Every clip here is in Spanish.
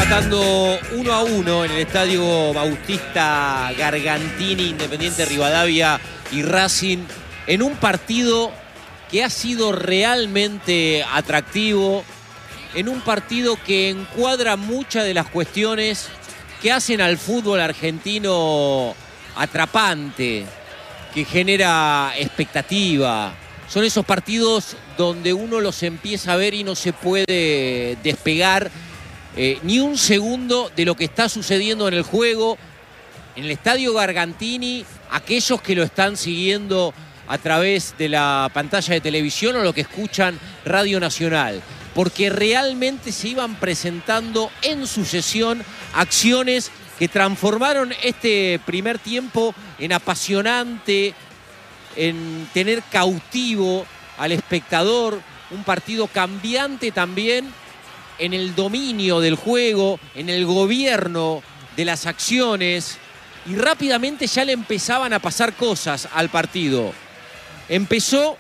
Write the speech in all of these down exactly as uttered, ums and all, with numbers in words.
empatando uno a uno en el estadio Bautista Gargantini, Independiente Rivadavia y Racing, en un partido que ha sido realmente atractivo, en un partido que encuadra muchas de las cuestiones que hacen al fútbol argentino atrapante, que genera expectativa. Son esos partidos donde uno los empieza a ver y no se puede despegar eh, ni un segundo de lo que está sucediendo en el juego. En el estadio Gargantini, aquellos que lo están siguiendo a través de la pantalla de televisión o lo que escuchan Radio Nacional, porque realmente se iban presentando en sucesión acciones que transformaron este primer tiempo en apasionante, en tener cautivo al espectador, un partido cambiante también en el dominio del juego, en el gobierno de las acciones, y rápidamente ya le empezaban a pasar cosas al partido. Empezó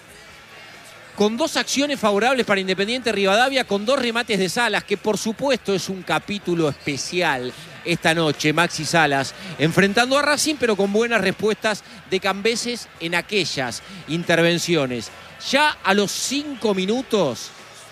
con dos acciones favorables para Independiente Rivadavia, con dos remates de Salas, que por supuesto es un capítulo especial esta noche, Maxi Salas, enfrentando a Racing, pero con buenas respuestas de Cambeses en aquellas intervenciones. Ya a los cinco minutos,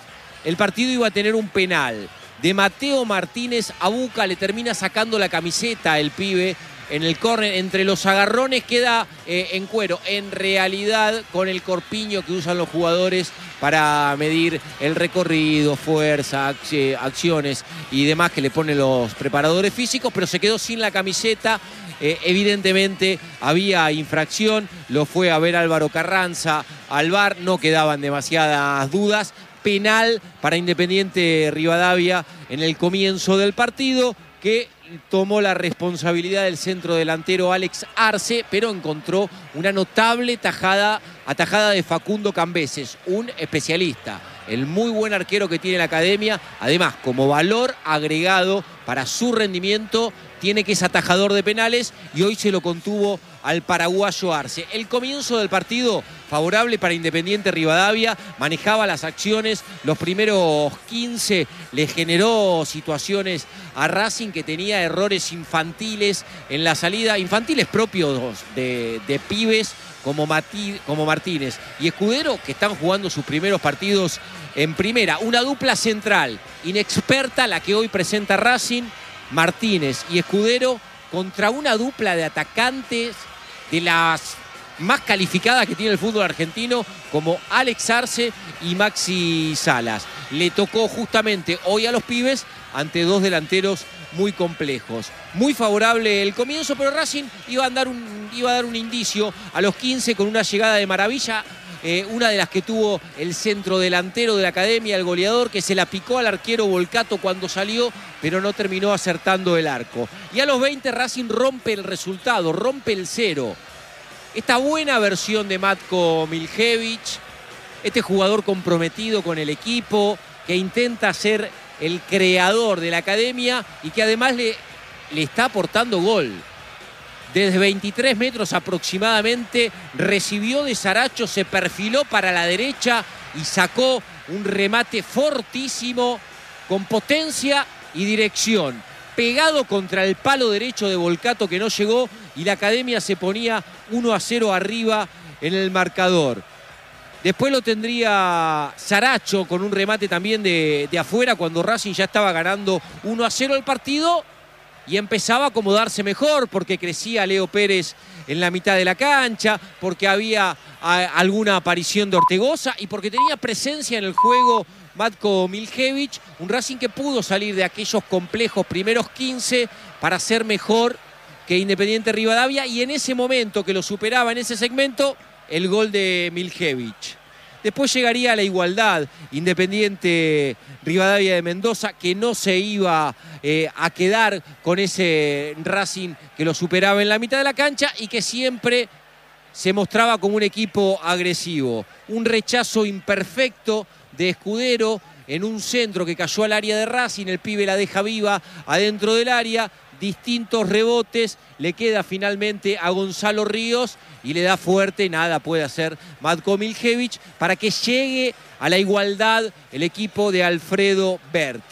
el partido iba a tener un penal de Mateo Martínez. A Buca le termina sacando la camiseta el pibe en el córner, entre los agarrones queda eh, en cuero. En realidad, con el corpiño que usan los jugadores para medir el recorrido, fuerza, acciones y demás que le ponen los preparadores físicos, pero se quedó sin la camiseta. Eh, evidentemente había infracción, lo fue a ver Álvaro Carranza al V A R, no quedaban demasiadas dudas. Penal para Independiente Rivadavia en el comienzo del partido, que tomó la responsabilidad del centro delantero Alex Arce, pero encontró una notable tajada, atajada de Facundo Cambeses, un especialista, el muy buen arquero que tiene la academia. Además, como valor agregado para su rendimiento, tiene que es atajador de penales, y hoy se lo contuvo al paraguayo Arce. El comienzo del partido favorable para Independiente Rivadavia, manejaba las acciones, los primeros quince le generó situaciones a Racing, que tenía errores infantiles en la salida, infantiles propios de, de pibes como, Mati, como Martínez y Escudero, que están jugando sus primeros partidos en primera. Una dupla central inexperta la que hoy presenta Racing, Martínez y Escudero, contra una dupla de atacantes de las más calificadas que tiene el fútbol argentino, como Alex Arce y Maxi Salas. Le tocó justamente hoy a los pibes ante dos delanteros muy complejos. Muy favorable el comienzo, pero Racing iba a dar un, iba a dar un indicio a los quince con una llegada de maravilla. Eh, una de las que tuvo el centro delantero de la academia, el goleador, que se la picó al arquero Volcato cuando salió, pero no terminó acertando el arco. Y a los veinte Racing rompe el resultado, rompe el cero. Esta buena versión de Matko Miljevic, este jugador comprometido con el equipo, que intenta ser el creador de la academia y que además le, le está aportando gol. Desde veintitrés metros aproximadamente, recibió de Saracho, se perfiló para la derecha y sacó un remate fortísimo, con potencia y dirección, pegado contra el palo derecho de Volcato, que no llegó, y la academia se ponía uno a cero arriba en el marcador. Después lo tendría Saracho con un remate también de, de afuera, cuando Racing ya estaba ganando uno a cero el partido y empezaba a acomodarse mejor, porque crecía Leo Pérez en la mitad de la cancha, porque había a, alguna aparición de Ortegoza y porque tenía presencia en el juego Matko Miljevic. Un Racing que pudo salir de aquellos complejos primeros quince para ser mejor que Independiente Rivadavia, y en ese momento que lo superaba en ese segmento, el gol de Miljevic. Después llegaría a la igualdad Independiente Rivadavia de Mendoza, que no se iba eh, a quedar con ese Racing que lo superaba en la mitad de la cancha y que siempre se mostraba como un equipo agresivo. Un rechazo imperfecto de Escudero en un centro que cayó al área de Racing, el pibe la deja viva adentro del área, distintos rebotes, le queda finalmente a Gonzalo Ríos y le da fuerte, nada puede hacer Matko Miljevic para que llegue a la igualdad el equipo de Alfredo Berti.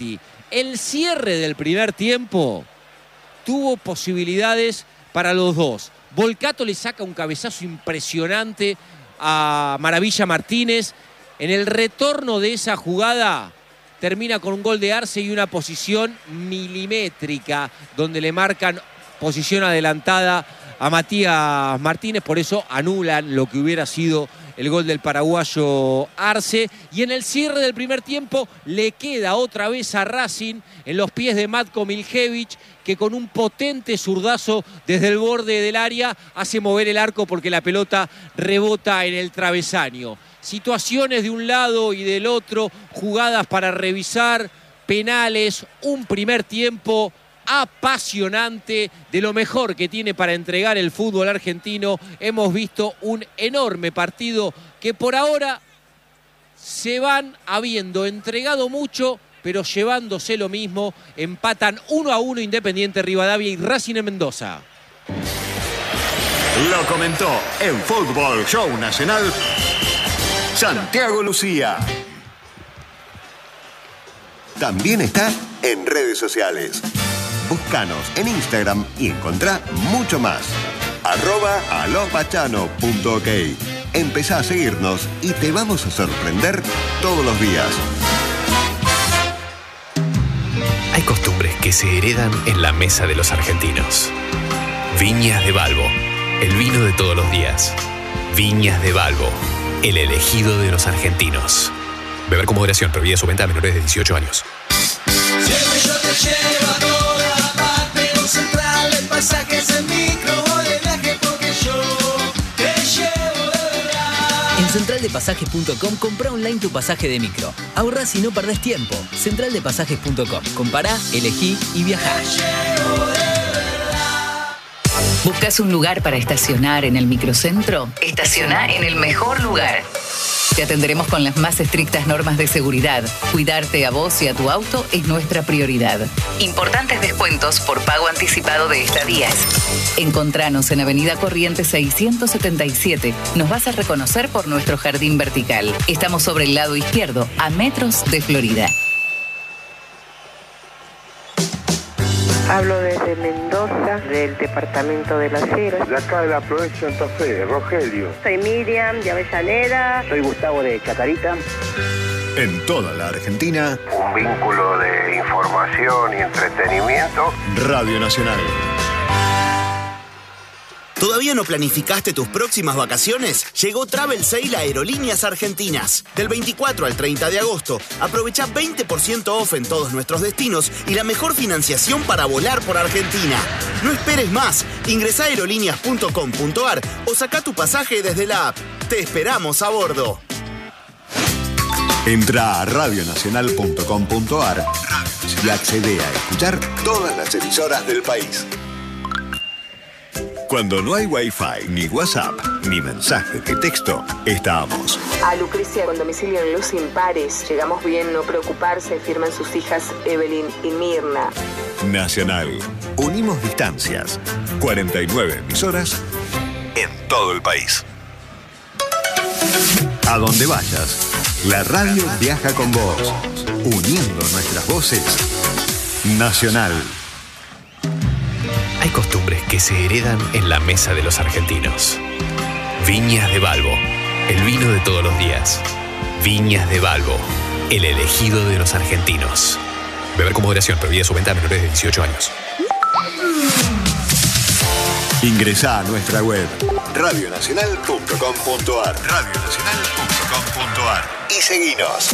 el cierre del primer tiempo tuvo posibilidades para los dos. Volcato le saca un cabezazo impresionante a Maravilla Martínez. En el retorno de esa jugada termina con un gol de Arce y una posición milimétrica donde le marcan posición adelantada a Matías Martínez. Por eso anulan lo que hubiera sido el gol del paraguayo Arce. Y en el cierre del primer tiempo le queda otra vez a Racing en los pies de Matko Miljevic, que con un potente zurdazo desde el borde del área hace mover el arco porque la pelota rebota en el travesaño. Situaciones de un lado y del otro, jugadas para revisar, penales, un primer tiempo apasionante, de lo mejor que tiene para entregar el fútbol argentino. Hemos visto un enorme partido que por ahora se van habiendo entregado mucho, pero llevándose lo mismo. Empatan uno a uno Independiente Rivadavia y Racing en Mendoza. Lo comentó en Fútbol Show Nacional Santiago Lucía. También está en redes sociales. Búscanos en Instagram y encontrá mucho más. Arroba alopachano punto ok. Empezá a seguirnos y te vamos a sorprender todos los días. Hay costumbres que se heredan en la mesa de los argentinos. Viñas de Balbo, el vino de todos los días. Viñas de Balbo, el elegido de los argentinos. Beber con moderación, prohibida su venta a menores de dieciocho años. Siempre yo te llevo a toda parte, con Central de Pasajes en micro o de viaje, porque yo te llevo de verdad. En central de pasajes punto com comprá online tu pasaje de micro. Ahorrás y no perdés tiempo. central de pasajes punto com. Compará, elegí y viajá. Te llevo de verdad. ¿Buscas un lugar para estacionar en el microcentro? Estaciona en el mejor lugar. Te atenderemos con las más estrictas normas de seguridad. Cuidarte a vos y a tu auto es nuestra prioridad. Importantes descuentos por pago anticipado de estadías. Encontranos en Avenida Corrientes seiscientos setenta y siete. Nos vas a reconocer por nuestro jardín vertical. Estamos sobre el lado izquierdo, a metros de Florida. Hablo desde Mendoza, del departamento de Las Heras. De acá de la provincia de Santa Fe, Rogelio. Soy Miriam de Avellaneda. Soy Gustavo de Chacarita. En toda la Argentina, Un vínculo de información y entretenimiento. Radio Nacional. ¿Todavía no planificaste tus próximas vacaciones? Llegó Travel Sale a Aerolíneas Argentinas. Del veinticuatro al treinta de agosto, aprovecha veinte por ciento off en todos nuestros destinos y la mejor financiación para volar por Argentina. No esperes más. Ingresá a aerolíneas punto com punto ar o saca tu pasaje desde la app. Te esperamos a bordo. Entra a radio nacional punto com punto ar y accede a escuchar todas las emisoras del país. Cuando no hay Wi-Fi, ni WhatsApp, ni mensaje de texto, estamos. A Lucrecia con domicilio en Luz Impares. Llegamos bien, no preocuparse, firman sus hijas Evelyn y Mirna. Nacional. Unimos distancias. cuarenta y nueve emisoras en todo el país. A donde vayas, la radio viaja con vos, uniendo nuestras voces. Nacional. Hay costumbres que se heredan en la mesa de los argentinos. Viñas de Balbo, el vino de todos los días. Viñas de Balbo, el elegido de los argentinos. Beber con moderación, prohibida su venta a menores de dieciocho años. Ingresá a nuestra web radio nacional punto com punto ar radio nacional punto com punto ar y seguinos.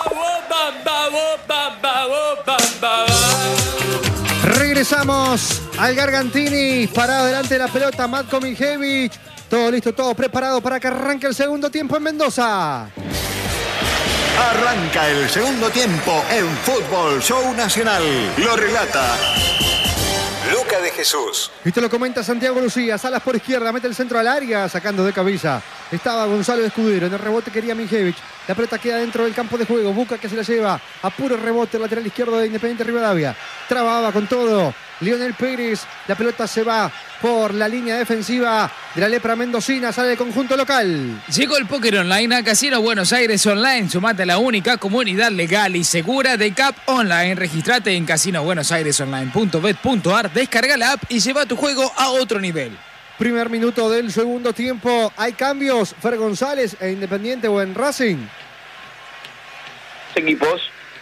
Regresamos al Gargantini, parado delante de la pelota Matko Miljevic. Todo listo, todo preparado para que arranque el segundo tiempo en Mendoza. Arranca el segundo tiempo en Fútbol Show Nacional. Lo relata Luca de Jesús. Y te lo comenta Santiago Lucía. Salas por izquierda, mete el centro al área, sacando de cabeza. Estaba Gonzalo Escudero. En el rebote quería Miljevic. La pelota queda dentro del campo de juego. Buca que se la lleva a puro rebote, lateral izquierdo de Independiente Rivadavia. Trababa con todo Lionel Pérez. La pelota se va por la línea defensiva de la lepra mendocina. Sale del conjunto local. Llegó el póker online a Casino Buenos Aires Online. Sumate a la única comunidad legal y segura de C A P Online. Registrate en casino buenos aires online punto bet punto ar. Descarga la app y lleva tu juego a otro nivel. Primer minuto del segundo tiempo. ¿Hay cambios, Fer González, en Independiente o en Racing? Equipos.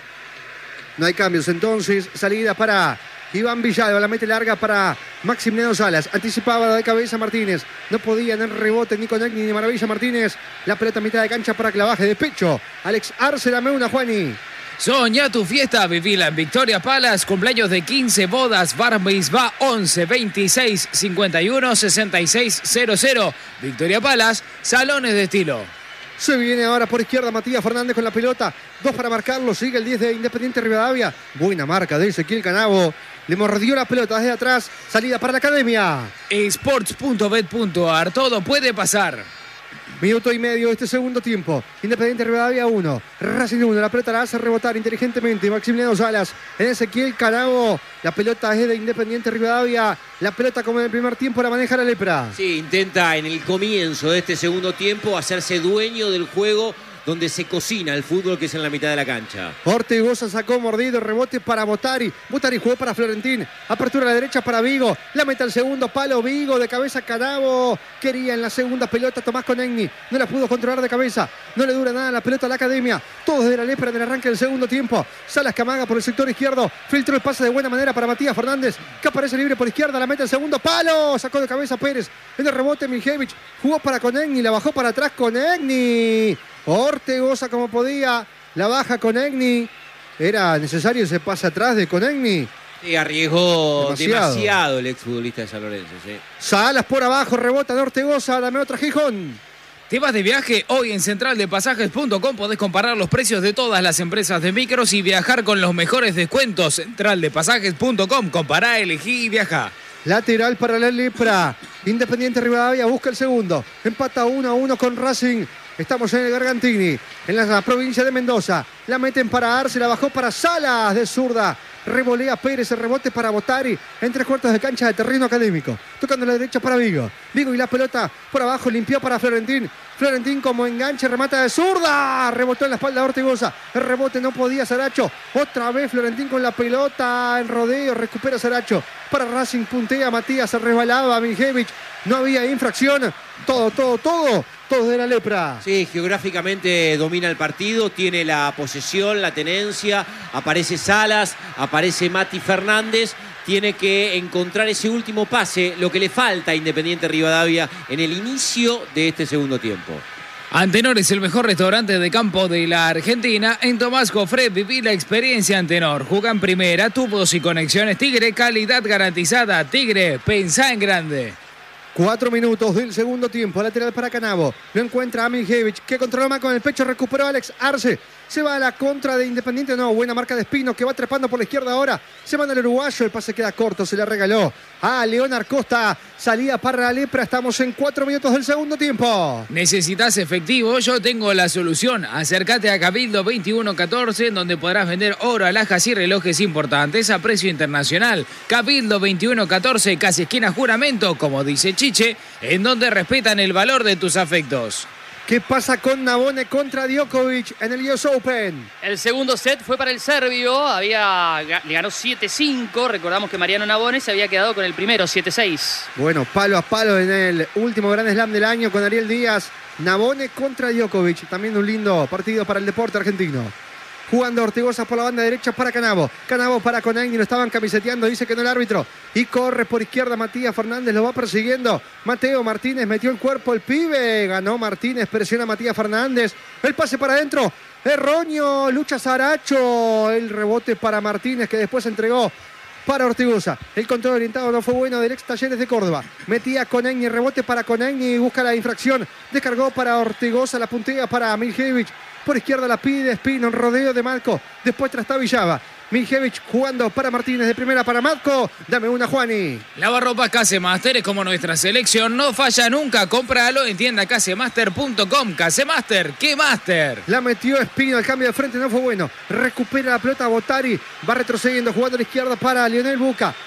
No hay cambios, entonces salida para Iván Villalba, la mete larga para Maximiliano Salas, anticipaba de cabeza Martínez, no podía en el rebote ni con Egni ni Maravilla Martínez, la pelota a mitad de cancha para que la baje de pecho, Alex Arce, dame una, Juani. Soñá tu fiesta, vivila en Victoria Palace, cumpleaños de quince, bodas, bar mitzvah once, veintiséis, cincuenta y uno, sesenta y seis, cero cero. Victoria Palace, salones de estilo. Se viene ahora por izquierda Matías Fernández con la pelota. Dos para marcarlo. Sigue el diez de Independiente Rivadavia. Buena marca de Ezequiel Canavo. Le mordió la pelota desde atrás. Salida para la academia. Sports punto bet punto ar. Todo puede pasar. Minuto y medio de este segundo tiempo. Independiente Rivadavia uno. Racing uno. La pelota la hace rebotar inteligentemente Maximiliano Salas. En Ezequiel Canavo. La pelota es de Independiente Rivadavia. La pelota como en el primer tiempo la maneja la lepra. Sí, intenta en el comienzo de este segundo tiempo hacerse dueño del juego donde se cocina el fútbol, que es en la mitad de la cancha. Ortigosa sacó mordido, rebote para Botari. Botari jugó para Florentín. Apertura a la derecha para Vigo. La mete al segundo palo Vigo, de cabeza Canavo. Quería en la segunda pelota Tomás Conegni. No la pudo controlar de cabeza. No le dura nada la pelota a la academia. Todos de la lepra en el arranque del segundo tiempo. Salas Camaga por el sector izquierdo. Filtró el pase de buena manera para Matías Fernández, que aparece libre por izquierda. La mete al segundo palo. Sacó de cabeza Pérez. En el rebote Miljevich. Jugó para Conegni. La bajó para atrás Conegni. Ortigosa como podía, la baja Conegni. Era necesario ese pase atrás de Conegni. Sí, arriesgó demasiado, demasiado el exfutbolista de San Lorenzo. Sí. Salas por abajo, rebota de Ortigosa, dame otra Gijón. ¿Te vas de viaje? Hoy en central de pasajes punto com podés comparar los precios de todas las empresas de micros y viajar con los mejores descuentos. central de pasajes punto com, compará, elegí y viajá. Lateral para la lepra. Independiente Rivadavia busca el segundo. Empata uno a uno con Racing. Estamos en el Gargantini, en la provincia de Mendoza. La meten para Arce, la bajó para Salas de zurda. Revolea Pérez, el rebote para Botari. En tres cuartos de cancha de terreno académico. Tocando la derecha para Vigo. Vigo y la pelota por abajo, limpió para Florentín. Florentín como enganche, remata de zurda. Rebotó en la espalda de Ortigosa. El rebote no podía Saracho. Otra vez Florentín con la pelota en rodeo. Recupera Saracho. Para Racing puntea Matías, se resbalaba Miljevich. No había infracción. Todo, todo, todo. Todo de la lepra. Sí, geográficamente domina el partido, tiene la posesión, la tenencia, aparece Salas, aparece Mati Fernández, tiene que encontrar ese último pase, lo que le falta a Independiente Rivadavia en el inicio de este segundo tiempo. Antenor es el mejor restaurante de campo de la Argentina. En Tomás Jofré viví la experiencia Antenor. Juega en primera, tubos y conexiones Tigre, calidad garantizada. Tigre, pensá en grande. Cuatro minutos del segundo tiempo. Lateral para Canavo. Lo encuentra a Miljevich, que controla más con el pecho. Recuperó a Alex Arce. Se va a la contra de Independiente. No, buena marca de Espino, que va trepando por la izquierda ahora. Se manda el uruguayo. El pase queda corto. Se le regaló a Leonard Costa. Salida para la lepra. Estamos en cuatro minutos del segundo tiempo. ¿Necesitas efectivo? Yo tengo la solución. Acércate a Cabildo veintiuno catorce, donde podrás vender oro, alhajas y relojes importantes a precio internacional. Cabildo veintiuno catorce, casi esquina Juramento, como dice Chiche, en donde respetan el valor de tus afectos. ¿Qué pasa con Nabone contra Djokovic en el U S Open? El segundo set fue para el serbio, había, le ganó siete cinco, recordamos que Mariano Nabone se había quedado con el primero, siete seis. Bueno, palo a palo en el último Grand Slam del año con Ariel Díaz. Nabone contra Djokovic, también un lindo partido para el deporte argentino. Jugando Ortigosa por la banda derecha para Canavo. Canavo para Conegni, lo estaban camiseteando, dice que no el árbitro. Y corre por izquierda Matías Fernández, lo va persiguiendo. Mateo Martínez metió el cuerpo, el pibe. Ganó Martínez, presiona a Matías Fernández. El pase para adentro. Erróneo, lucha Saracho. El rebote para Martínez, que después entregó para Ortigosa. El control orientado no fue bueno del ex Talleres de Córdoba. Metía Conegni, rebote para Conegni, busca la infracción. Descargó para Ortigosa, la puntea para Miljevich. Por izquierda la pide Espino, en rodeo de Marco. Después trasta Villava. Miljevich jugando para Martínez, de primera para Marco. Dame una, Juani. Lavarropas Casemaster es como nuestra selección. No falla nunca. Cómpralo en tienda casemaster punto com. Casemaster, ¿qué master? La metió Espino, el cambio de frente no fue bueno. Recupera la pelota Botari. Va retrocediendo, jugando a la izquierda para Lionel Buca.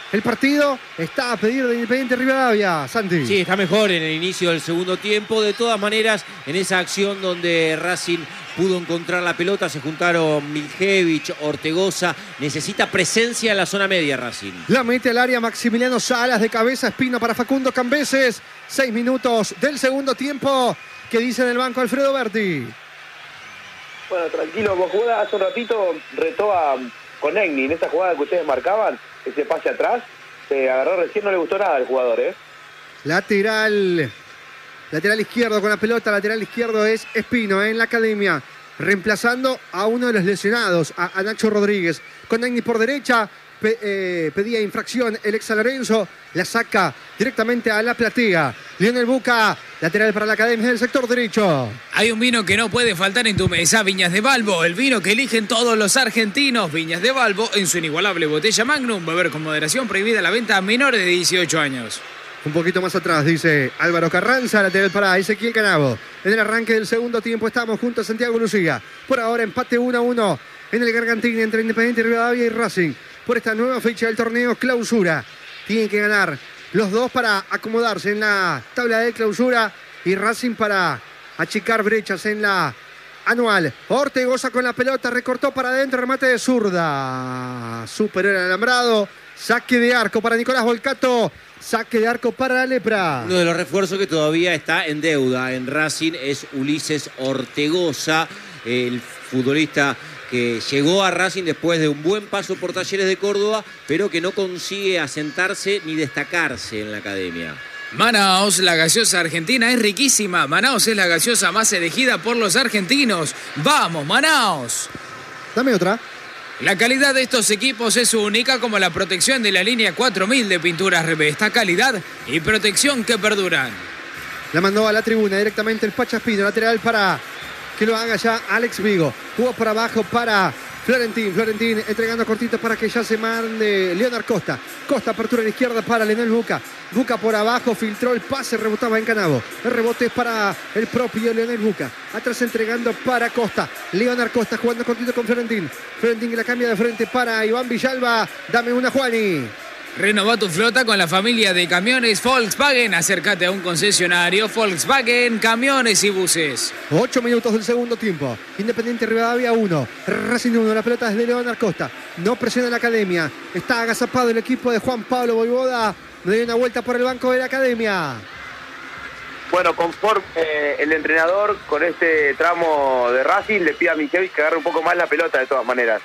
El partido está a pedir de Independiente Rivadavia, Santi. Sí, está mejor en el inicio del segundo tiempo. De todas maneras, en esa acción donde Racing pudo encontrar la pelota, se juntaron Miljevich, Ortegoza. Necesita presencia en la zona media Racing. La mete al área Maximiliano Salas, de cabeza Espino para Facundo Cambeses. Seis minutos del segundo tiempo. ¿Qué dice en el banco Alfredo Berti? Bueno, tranquilo, vos jugás hace un ratito, retó a Conegni en esa jugada que ustedes marcaban, ese pase atrás, se agarró recién, no le gustó nada al jugador, ¿eh? Lateral, lateral izquierdo con la pelota, lateral izquierdo es Espino, ¿eh? En la academia, reemplazando a uno de los lesionados, a, a Nacho Rodríguez. Conegni por derecha, pe, eh, pedía infracción el ex San Lorenzo, la saca directamente a la platea. Lionel Buca, lateral para la academia del sector derecho. Hay un vino que no puede faltar en tu mesa, Viñas de Balbo, el vino que eligen todos los argentinos. Viñas de Balbo en su inigualable botella Magnum, beber con moderación, prohibida la venta a menores de dieciocho años. Un poquito más atrás, dice Álvaro Carranza, lateral para Ezequiel Canavo. En el arranque del segundo tiempo estamos junto a Santiago Lucía. Por ahora empate uno a uno en el Gargantín entre Independiente Rivadavia y Racing. Por esta nueva fecha del torneo Clausura. Tienen que ganar los dos para acomodarse en la tabla de clausura y Racing para achicar brechas en la anual. Ortegoza con la pelota, recortó para adentro, remate de zurda. Superior al alambrado, saque de arco para Nicolás Volcato, saque de arco para la Lepra. Uno de los refuerzos que todavía está en deuda en Racing es Ulises Ortegoza, el futbolista que llegó a Racing después de un buen paso por Talleres de Córdoba, pero que no consigue asentarse ni destacarse en la academia. Manaos, la gaseosa argentina es riquísima. Manaos es la gaseosa más elegida por los argentinos. ¡Vamos, Manaos! Dame otra. La calidad de estos equipos es única, como la protección de la línea cuatro mil de pinturas Revesta. Calidad y protección que perduran. La mandó a la tribuna directamente el Pacha Espino, lateral para que lo haga ya Alex Vigo. Jugó por abajo para Florentín. Florentín entregando cortito para que ya se mande Leonard Costa. Costa, apertura a la izquierda para Lionel Buca. Buca por abajo, filtró el pase, rebotaba en Canavo. El rebote es para el propio Lionel Buca. Atrás entregando para Costa. Leonard Costa jugando cortito con Florentín. Florentín que la cambia de frente para Iván Villalba. Dame una, Juani. Renova tu flota con la familia de camiones Volkswagen. Acércate a un concesionario Volkswagen, camiones y buses. Ocho minutos del segundo tiempo. Independiente Rivadavia uno. Racing uno. La pelota es de Leonard Costa. No presiona la academia. Está agazapado el equipo de Juan Pablo Voivoda. Le dio una vuelta por el banco de la academia. Bueno, conforme eh, el entrenador con este tramo de Racing le pide a Miljevich que agarre un poco más la pelota de todas maneras.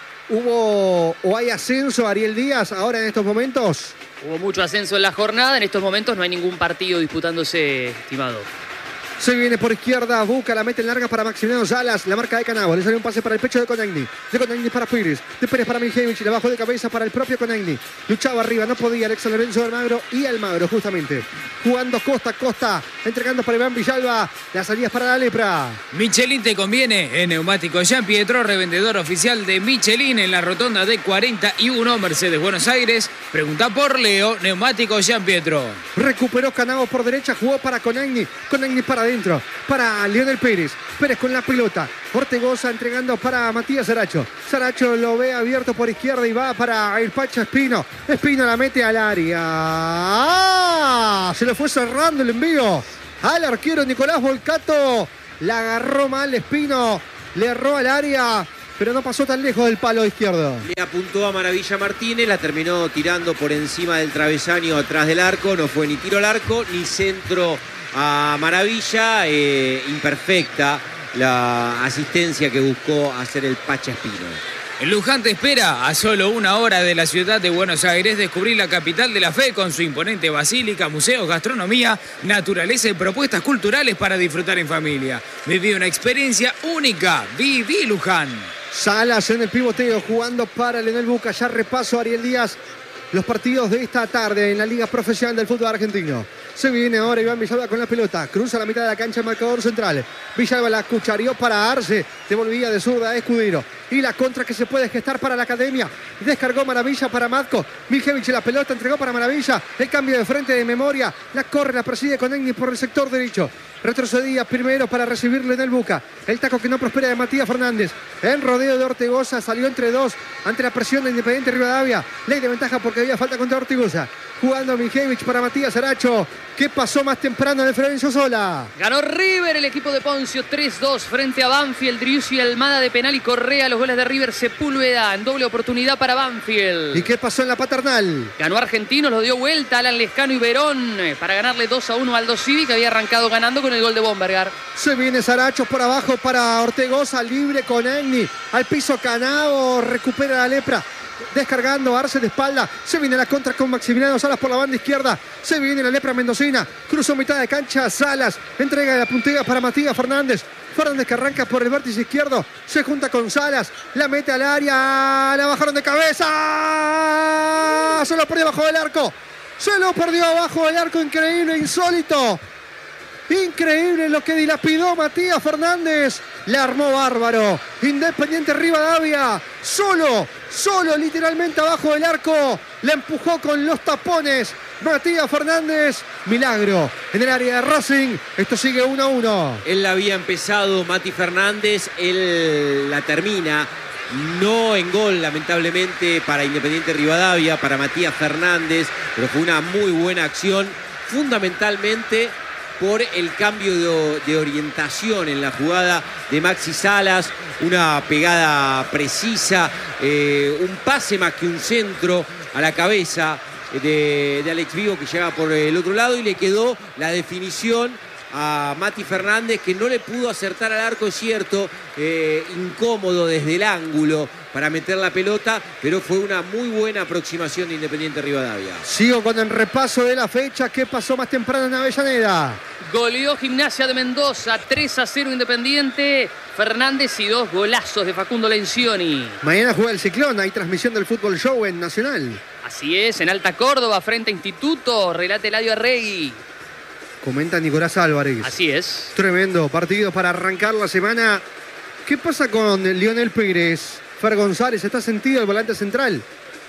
¿Hubo o hay ascenso, Ariel Díaz, ahora en estos momentos? Hubo mucho ascenso en la jornada. En estos momentos no hay ningún partido disputándose, estimado. Se viene por izquierda, Buca, la mete en larga para Maximiliano Salas, la marca de Canavo, le sale un pase para el pecho de Conegni, de Conegni para Pires, de Pérez para Miljevich, le bajó de cabeza para el propio Conegni, luchaba arriba, no podía, Alex Lorenzo Almagro y Almagro justamente, jugando Costa, Costa, entregando para Iván Villalba, las salidas para la Lepra. Michelin te conviene, en Neumático Jean Pietro, revendedor oficial de Michelin en la rotonda de cuarenta y uno, Mercedes Buenos Aires, pregunta por Leo, Neumático Jean Pietro. Recuperó Canavo por derecha, jugó para Conegni, Conegni para adentro, para Lionel Pérez, Pérez con la pelota, Ortegoza entregando para Matías Saracho, Saracho lo ve abierto por izquierda y va para el Pacha Espino, Espino la mete al área, ¡ah! Se le fue cerrando el envío al arquero Nicolás Volcato, la agarró mal Espino, le erró al área, pero no pasó tan lejos del palo izquierdo. Le apuntó a Maravilla Martínez, la terminó tirando por encima del travesaño atrás del arco, no fue ni tiro al arco ni centro a Maravilla, eh, imperfecta la asistencia que buscó hacer el Pacha Espino. El Luján te espera a solo una hora de la ciudad de Buenos Aires. Descubrí la capital de la fe con su imponente basílica, museos, gastronomía, naturaleza y propuestas culturales para disfrutar en familia. Viví una experiencia única. Viví Luján. Salas en el pivoteo jugando para Lionel Buca. Ya repaso, Ariel Díaz, los partidos de esta tarde en la Liga Profesional del Fútbol Argentino. Se viene ahora Iván Villalba con la pelota. Cruza la mitad de la cancha el marcador central. Villalba la cucharió para Arce. Devolvía de zurda a Escudero. Y la contra que se puede gestar para la academia. Descargó Maravilla para Matco. Miljevich la pelota entregó para Maravilla. El cambio de frente de memoria. La corre, la persigue Conegni por el sector derecho. Retrocedía primero para recibirle en el Buca. El taco que no prospera de Matías Fernández. En rodeo de Ortigosa salió entre dos ante la presión de Independiente Rivadavia. Ley de ventaja porque había falta contra Ortigosa. Jugando Mijevich para Matías Aracho. ¿Qué pasó más temprano de Florencio Sola? Ganó River, el equipo de Poncio tres dos frente a Banfield. Driussi, Almada de penal y Correa. Los goles de River, Sepúlveda en doble oportunidad para Banfield. ¿Y qué pasó en la Paternal? Ganó Argentinos, lo dio vuelta Alan Lescano y Verón para ganarle dos a uno al Aldo Civi, que había arrancado ganando con el gol de Bombergar. Se viene Saracho por abajo para Ortegoza, libre con Egni. Al piso Canao, recupera la lepra. Descargando Arce de espalda. Se viene la contra con Maximiliano Salas por la banda izquierda. Se viene la lepra mendocina. Cruzó mitad de cancha Salas. Entrega la puntilla para Matías Fernández. Fernández que arranca por el vértice izquierdo. Se junta con Salas. La mete al área. La bajaron de cabeza. Se lo perdió abajo del arco. Se lo perdió abajo del arco. Increíble, insólito. Increíble lo que dilapidó Matías Fernández. La armó bárbaro. Independiente Rivadavia. Solo, solo literalmente abajo del arco. La empujó con los tapones. Matías Fernández. Milagro en el área de Racing. Esto sigue uno a uno. Él la había empezado, Mati Fernández. Él la termina. No en gol, lamentablemente, para Independiente Rivadavia, para Matías Fernández. Pero fue una muy buena acción. Fundamentalmente por el cambio de, de orientación en la jugada de Maxi Salas, una pegada precisa, eh, un pase más que un centro a la cabeza de, de Alex Vigo, que llega por el otro lado, y le quedó la definición a Mati Fernández, que no le pudo acertar al arco, es cierto, eh, incómodo desde el ángulo para meter la pelota, pero fue una muy buena aproximación de Independiente Rivadavia. Sigo con el repaso de la fecha. ¿Qué pasó más temprano en Avellaneda? Goleó Gimnasia de Mendoza, tres a cero Independiente. Fernández y dos golazos de Facundo Lencioni. Mañana juega el Ciclón, hay transmisión del Fútbol Show en Nacional. Así es, en Alta Córdoba, frente a Instituto, relata Eladio Arregui. Comenta Nicolás Álvarez. Así es. Tremendo partido para arrancar la semana. ¿Qué pasa con Lionel Pérez? Fer González, ¿está sentido el volante central?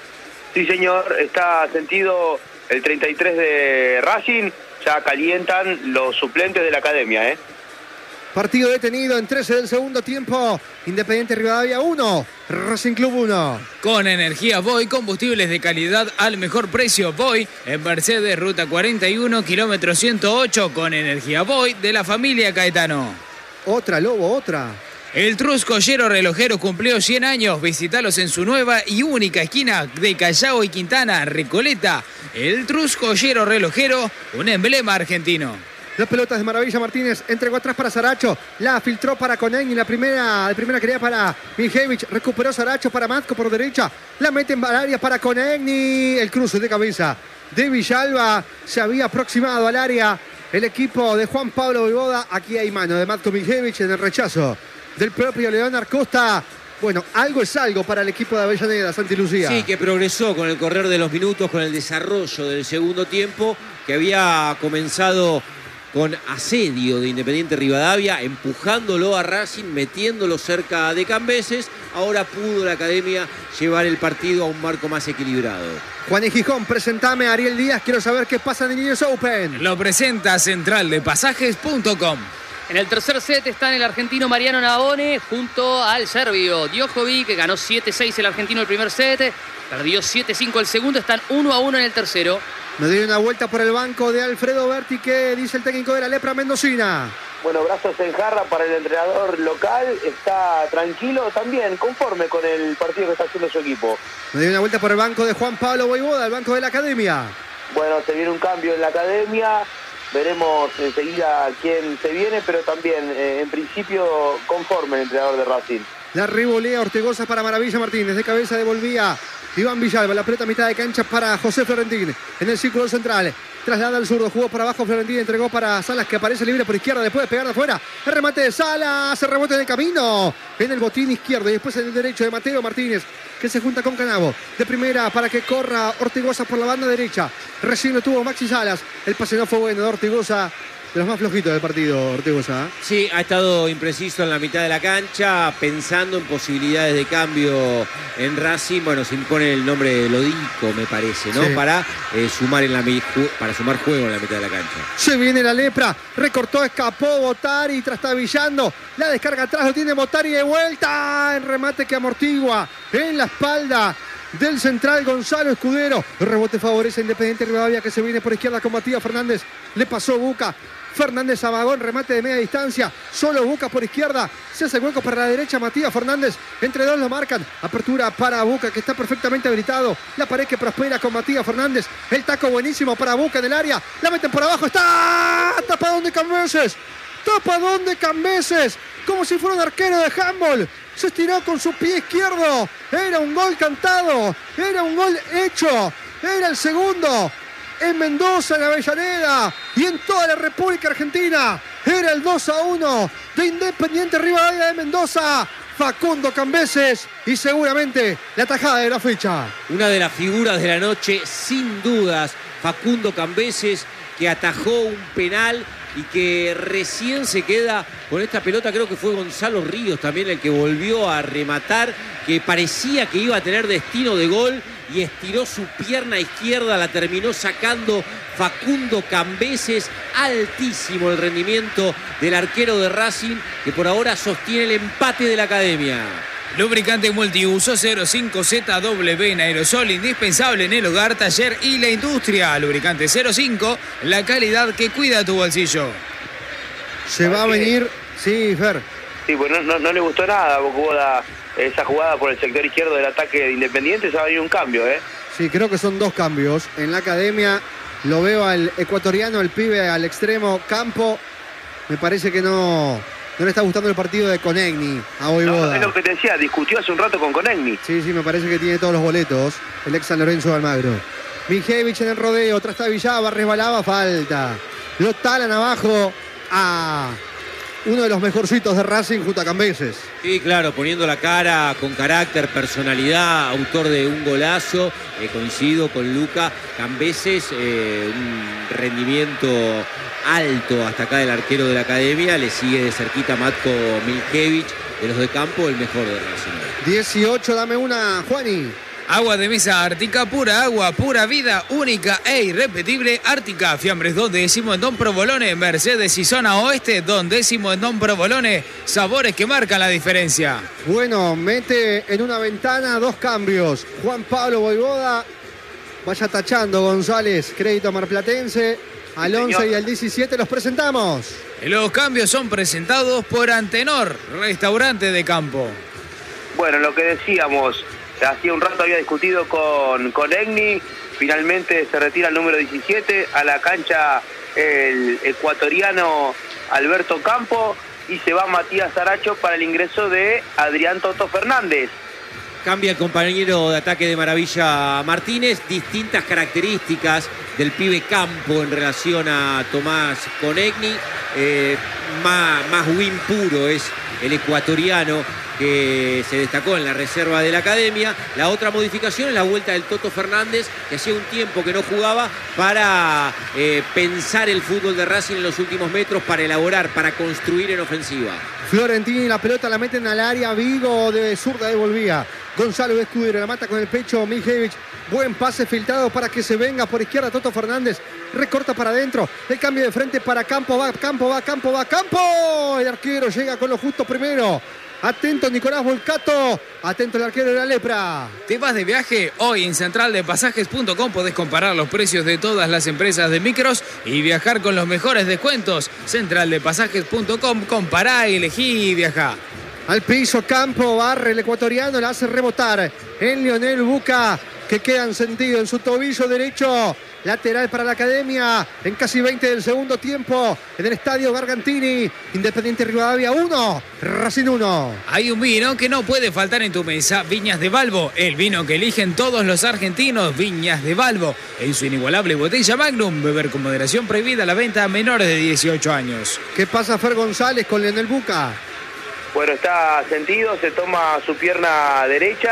Sí, señor, está sentido el treinta y tres de Racing. Ya calientan los suplentes de la academia, ¿eh? Partido detenido en trece del segundo tiempo. Independiente Rivadavia uno, Racing Club uno. Con energía Voy, combustibles de calidad al mejor precio. Voy en Mercedes, ruta cuarenta y uno, kilómetro ciento ocho. Con energía Voy de la familia Caetano. Otra, Lobo, otra. El Truscollero Relojero cumplió cien años. Visítalos en su nueva y única esquina de Callao y Quintana, Recoleta. El Truscollero Relojero, un emblema argentino. Las pelotas de Maravilla Martínez entregó atrás para Saracho. La filtró para Conegni. La primera, la primera quería para Mijevich. Recuperó Saracho para Matko por derecha. La mete en área para Conegni. El cruce de cabeza de Villalba. Se había aproximado al área el equipo de Juan Pablo Voivoda. Aquí hay mano de Matko Mijevich en el rechazo del propio Leonard Costa. Bueno, algo es algo para el equipo de Avellaneda, Santi Lucía. Sí, que progresó con el correr de los minutos, con el desarrollo del segundo tiempo, que había comenzado con asedio de Independiente Rivadavia, empujándolo a Racing, metiéndolo cerca de Cambeses. Ahora pudo la academia llevar el partido a un marco más equilibrado. Juan y Gijón, presentame a Ariel Díaz. Quiero saber qué pasa en el Niños Open. Lo presenta central de pasajes punto com. En el tercer set están el argentino Mariano Navone junto al serbio Djokovic, que ganó siete seis el argentino el primer set, perdió siete cinco el segundo, están uno a uno en el tercero. Me doy una vuelta por el banco de Alfredo Berti, que dice el técnico de la lepra mendocina. Bueno, brazos en jarra para el entrenador local, está tranquilo también, conforme con el partido que está haciendo su equipo. Me doy una vuelta por el banco de Juan Pablo Voivoda, el banco de la academia. Bueno, se viene un cambio en la academia, veremos enseguida quién se viene, pero también, eh, en principio, conforme el entrenador de Racing. La revolea Ortegoza para Maravilla Martínez, de cabeza devolvía Iván Villalba, la pelota a mitad de cancha para José Florentín, en el círculo central, traslada al zurdo, jugó para abajo Florentín, entregó para Salas, que aparece libre por izquierda, después de pegar de afuera, el remate de Salas, se rebote en el camino, en el botín izquierdo, y después en el derecho de Mateo Martínez, que se junta con Canavo, de primera para que corra Ortigoza por la banda derecha, recién lo tuvo Maxi Salas, el pase no fue bueno de Ortigoza, de los más flojitos del partido, Ortigosa. Sí, ha estado impreciso en la mitad de la cancha, pensando en posibilidades de cambio en Racing. Bueno, se impone el nombre de Lodico, me parece, ¿no? Sí. Para, eh, sumar en la, para sumar juego en la mitad de la cancha. Se viene la lepra, recortó, escapó Botari, trastabillando, la descarga atrás, lo tiene Botari de vuelta, el remate que amortigua en la espalda del central Gonzalo Escudero. El rebote favorece a Independiente Rivadavia, que se viene por izquierda con Matías Fernández, le pasó Buca. Fernández a Magón, remate de media distancia, solo Buca por izquierda, se hace hueco para la derecha, Matías Fernández, entre dos lo marcan, apertura para Buca, que está perfectamente habilitado, la pared que prospera con Matías Fernández, el taco buenísimo para Buca en el área, la meten por abajo, está tapadón de Cambeses, tapadón de Cambeses, como si fuera un arquero de handball, se estiró con su pie izquierdo, era un gol cantado, era un gol hecho, era el segundo en Mendoza, en Avellaneda y en toda la República Argentina. Era el dos a uno de Independiente Rivadavia de Mendoza. Facundo Cambeses y seguramente la tajada de la fecha. Una de las figuras de la noche, sin dudas, Facundo Cambeses, que atajó un penal y que recién se queda con esta pelota. Creo que fue Gonzalo Ríos también el que volvió a rematar, que parecía que iba a tener destino de gol y estiró su pierna izquierda, la terminó sacando Facundo Cambeses. Altísimo el rendimiento del arquero de Racing, que por ahora sostiene el empate de la academia. Lubricante multiuso cero cinco Z W en aerosol, indispensable en el hogar, taller y la industria. Lubricante cero cinco, la calidad que cuida tu bolsillo. Se va a venir, sí, Fer. Sí, pues no, no, no le gustó nada a Bocuboda esa jugada por el sector izquierdo del ataque de Independiente. Se va a venir un cambio, ¿eh? Sí, creo que son dos cambios. En la academia lo veo al ecuatoriano, el pibe al extremo, Campo. Me parece que no... No le está gustando el partido de Conegni a Voivoda. No, es lo que te decía, discutió hace un rato con Conegni. Sí, sí, me parece que tiene todos los boletos. El ex San Lorenzo de Almagro. Mijevich en el rodeo, trastabillaba, resbalaba, falta. Lo talan abajo a uno de los mejorcitos de Racing junto a Cambeses. Sí, claro, poniendo la cara con carácter, personalidad, autor de un golazo. Eh, coincido con Luca. Cambeses, eh, un rendimiento alto hasta acá del arquero de la academia. Le sigue de cerquita Matko Miljevich, de los de campo, el mejor de Racing. dieciocho, dame una, Juani. Agua de mesa Ártica, pura agua, pura vida, única e irrepetible. Ártica, fiambres Don Décimo en Don Provolone, Mercedes y zona oeste, Don Décimo en Don Provolone. Sabores que marcan la diferencia. Bueno, mete en una ventana dos cambios. Juan Pablo Voivoda, vaya tachando González, crédito marplatense. Al once y al diecisiete los presentamos. Los cambios son presentados por Antenor, restaurante de campo. Bueno, lo que decíamos, hacía un rato había discutido con, con Egni, finalmente se retira el número diecisiete, a la cancha el ecuatoriano Alberto Campo y se va Matías Aracho para el ingreso de Adrián Toto Fernández. Cambia el compañero de ataque de Maravilla Martínez, distintas características del pibe Campo en relación a Tomás Conegni, eh, más, más win puro es el ecuatoriano que se destacó en la reserva de la academia. La otra modificación es la vuelta del Toto Fernández, que hacía un tiempo que no jugaba, para eh, pensar el fútbol de Racing en los últimos metros, para elaborar, para construir en ofensiva. Florentini, la pelota la meten al área, Vigo de zurda devolvía. Gonzalo Escudero la mata con el pecho, Miljevich. Buen pase filtrado para que se venga por izquierda Toto Fernández. Recorta para adentro. El cambio de frente para Campo. Va, Campo, va, Campo, va, Campo. El arquero llega con lo justo primero. Atento Nicolás Volcato. Atento el arquero de la lepra. ¿Te vas de viaje? Hoy en central de pasajes punto com podés comparar los precios de todas las empresas de micros y viajar con los mejores descuentos. central de pasajes punto com. Compará, elegí y viajá. Al piso Campo, barre el ecuatoriano, la hace rebotar en Lionel Buca, que queda en sentido en su tobillo derecho. Lateral para la academia en casi veinte del segundo tiempo en el estadio Gargantini. Independiente Rivadavia uno, Racing uno. Hay un vino que no puede faltar en tu mesa, Viñas de Balbo, el vino que eligen todos los argentinos. Viñas de Balbo, en su inigualable botella Magnum. Beber con moderación, prohibida la venta a menores de dieciocho años. ¿Qué pasa Fer González con Lionel Buca? Bueno, está sentido, se toma su pierna derecha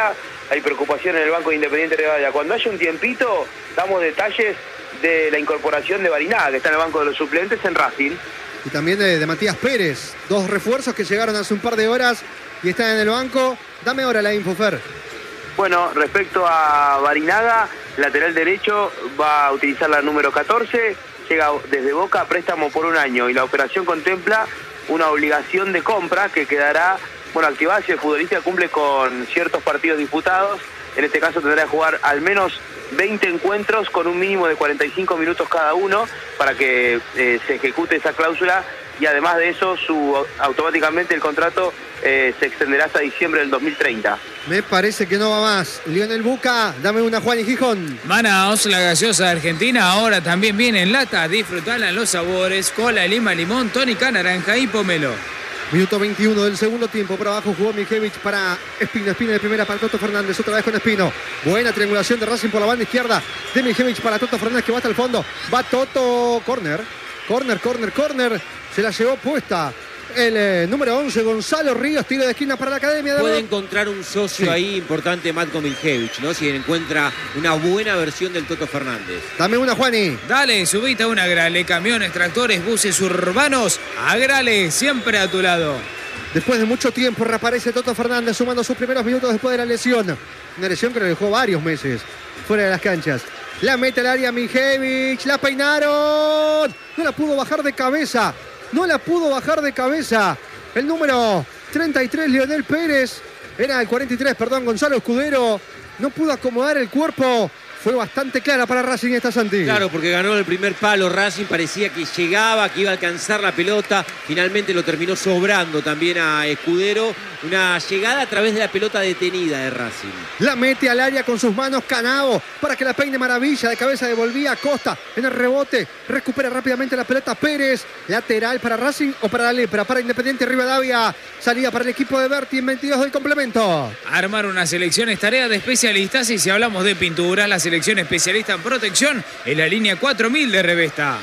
hay preocupación en el banco de Independiente Rivadavia. Cuando haya un tiempito, damos detalles de la incorporación de Barinaga, que está en el banco de los suplentes en Racing. Y también de, de Matías Pérez, dos refuerzos que llegaron hace un par de horas y están en el banco. Dame ahora la info, Fer. Bueno, respecto a Barinaga, lateral derecho va a utilizar la número catorce, llega desde Boca a préstamo por un año y la operación contempla una obligación de compra que quedará, bueno, activada si el futbolista cumple con ciertos partidos disputados. En este caso tendrá que jugar al menos veinte encuentros con un mínimo de cuarenta y cinco minutos cada uno para que eh, se ejecute esa cláusula, y además de eso su, automáticamente el contrato eh, se extenderá hasta diciembre del dos mil treinta. Me parece que no va más. Lionel Buca, dame una Juan y Gijón. Manaos, la gaseosa de Argentina, ahora también viene en lata. Disfrutala en los sabores: cola, lima, limón, tónica, naranja y pomelo. Minuto veintiuno del segundo tiempo. Por abajo jugó Mijevich para Espino. Espino de primera para Toto Fernández. Otra vez con Espino. Buena triangulación de Racing por la banda izquierda de Mijevich para Toto Fernández, que va hasta el fondo. Va Toto. Corner. Corner, corner, corner. Se la llevó puesta el eh, número once, Gonzalo Ríos. Tiro de esquina para la Academia de Puede encontrar un socio Sí. ahí importante, Matko Miljevic, ¿no? Si encuentra una buena versión del Toto Fernández. Dame una, Juani. Dale, subite a una Agrale. Camiones, tractores, buses urbanos. Agrale, siempre a tu lado. Después de mucho tiempo reaparece Toto Fernández sumando sus primeros minutos después de la lesión. Una lesión que lo dejó varios meses fuera de las canchas. La mete al área Mijevich. La peinaron. No la pudo bajar de cabeza. No la pudo bajar de cabeza. El número treinta y tres, Lionel Pérez. Era el cuarenta y tres, perdón, Gonzalo Escudero. No pudo acomodar el cuerpo. Fue bastante clara para Racing esta, Santi. Claro, porque ganó el primer palo Racing, parecía que llegaba, que iba a alcanzar la pelota. Finalmente lo terminó sobrando también a Escudero. Una llegada a través de la pelota detenida de Racing. La mete al área con sus manos Canavo para que la peine maravilla. De cabeza devolvía a Costa en el rebote. Recupera rápidamente la pelota Pérez. Lateral para Racing o para la Lepra. Para Independiente Rivadavia. Salida para el equipo de Berti en veintidós del complemento. Armar una selección es tarea de especialistas, y si hablamos de pinturas, la selección especialista en protección es la línea cuatro mil de Revesta.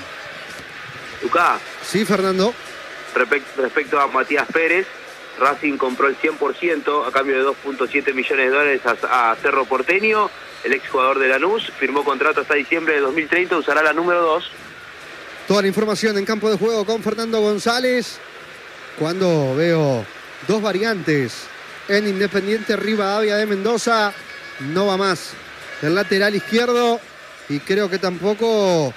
Lucas. Sí, Fernando. Respecto, respecto a Matías Pérez, Racing compró el cien por ciento a cambio de dos punto siete millones de dólares a, a Cerro Porteño. El exjugador de Lanús firmó contrato hasta diciembre de dos mil treinta, usará la número dos. Toda la información en campo de juego con Fernando González. Cuando veo dos variantes en Independiente Rivadavia de Mendoza, no va más el lateral izquierdo, y creo que tampoco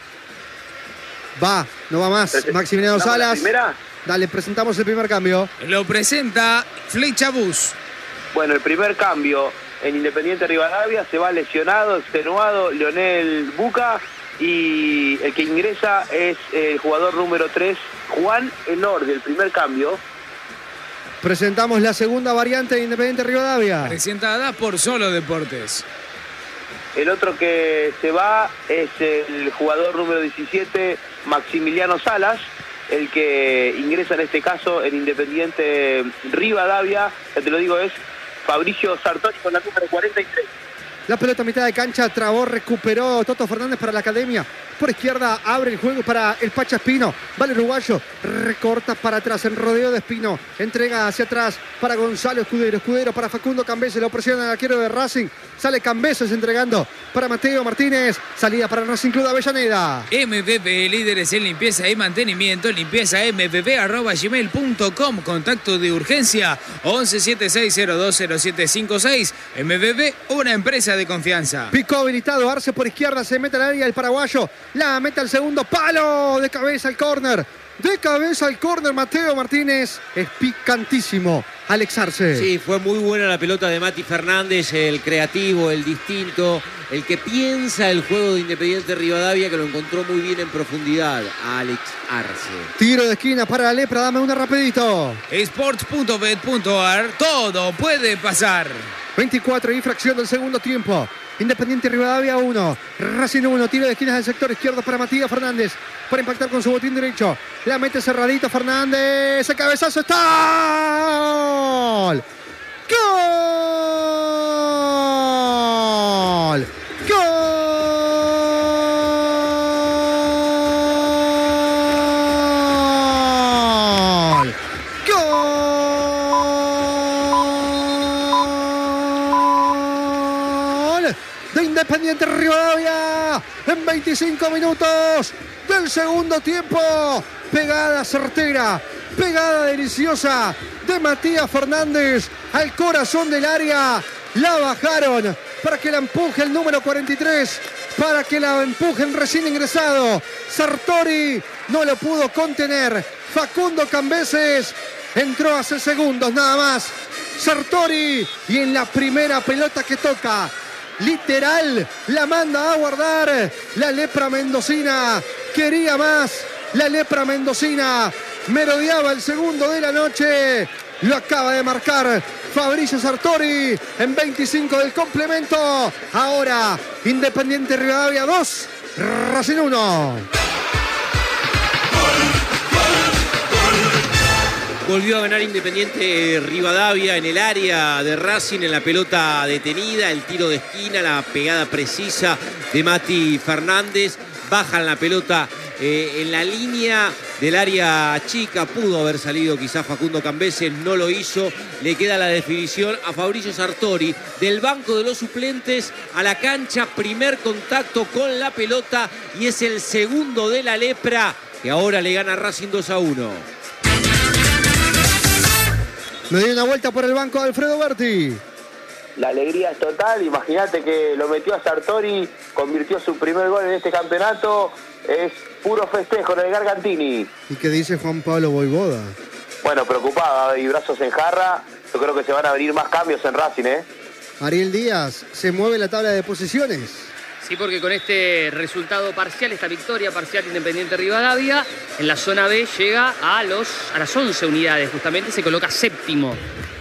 va, no va más Maximiliano Salas. Dale, presentamos el primer cambio. Lo presenta Flecha Bus. Bueno, el primer cambio en Independiente Rivadavia, se va lesionado, extenuado Lionel Buca, y el que ingresa es el jugador número tres, Juan Elordi, el primer cambio. Presentamos la segunda variante de Independiente Rivadavia. Presentada por Solo Deportes. El otro que se va es el jugador número diecisiete, Maximiliano Salas. El que ingresa en este caso en Independiente Rivadavia, ya te lo digo, es Fabricio Sartori con la número cuarenta y tres. La pelota a mitad de cancha, trabó, recuperó Toto Fernández para la Academia. Por izquierda abre el juego para el Pacha Espino. Vale uruguayo, recorta para atrás en rodeo de Espino. Entrega hacia atrás para Gonzalo Escudero. Escudero para Facundo Cambeses, lo presiona el arquero de Racing. Sale Cambeses entregando para Mateo Martínez. Salida para Racing Club de Avellaneda. M V P, líderes en limpieza y mantenimiento. Limpieza m v p arroba gmail punto com. Contacto de urgencia once setenta y seis cero dos cero siete cinco seis. M V P, una empresa de confianza. Picó habilitado, Arce por izquierda, se mete al área el paraguayo. La mete al segundo palo, de cabeza al córner. De cabeza al córner, Mateo Martínez. Es picantísimo, Alex Arce. Sí, fue muy buena la pelota de Mati Fernández, el creativo, el distinto, el que piensa el juego de Independiente Rivadavia, que lo encontró muy bien en profundidad, a Alex Arce. Tiro de esquina para la Lepra, dame una rapidito. Sports punto bet punto a r, todo puede pasar. veinticuatro y fracción del segundo tiempo. Independiente Rivadavia uno, Racing uno, tiro de esquinas del sector izquierdo para Matías Fernández, para impactar con su botín derecho. La mete cerradito Fernández, el cabezazo está. ¡Gol! ¡Gol! ¡Gol! ¡Gol! Independiente Rivadavia en veinticinco minutos del segundo tiempo. Pegada certera, pegada deliciosa de Matías Fernández al corazón del área. La bajaron para que la empuje el número cuarenta y tres, para que la empujen recién ingresado. Sartori no lo pudo contener. Facundo Cambeses entró hace segundos nada más. Sartori, y en la primera pelota que toca, literal, la manda a guardar. La lepra mendocina quería más. La lepra mendocina merodeaba el segundo de la noche. Lo acaba de marcar Fabricio Sartori en veinticinco del complemento. Ahora Independiente Rivadavia dos, Racing uno. Volvió a ganar Independiente Rivadavia en el área de Racing, en la pelota detenida, el tiro de esquina, la pegada precisa de Mati Fernández. Bajan la pelota eh, en la línea del área chica. Pudo haber salido quizás Facundo Cambeses, no lo hizo. Le queda la definición a Fabricio Sartori. Del banco de los suplentes a la cancha, primer contacto con la pelota y es el segundo de la lepra, que ahora le gana a Racing dos a uno. Me dio una vuelta por el banco de Alfredo Berti. La alegría es total. Imagínate que lo metió a Sartori, convirtió su primer gol en este campeonato. Es puro festejo en el Gargantini. ¿Y qué dice Juan Pablo Voivoda? Bueno, preocupado y brazos en jarra. Yo creo que se van a venir más cambios en Racing, ¿eh? Ariel Díaz, ¿se mueve la tabla de posiciones? Sí, porque con este resultado parcial, esta victoria parcial Independiente Rivadavia, en la zona B llega a, los, a las once unidades, justamente se coloca séptimo.